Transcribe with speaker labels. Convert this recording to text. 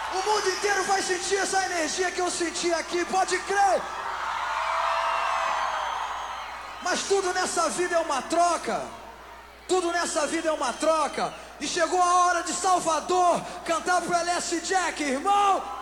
Speaker 1: O mundo inteiro vai sentir essa energia que eu senti aqui, pode crer. Mas tudo nessa vida é uma troca. Tudo nessa vida é uma troca. E chegou a hora de Salvador cantar pro LS Jack, irmão.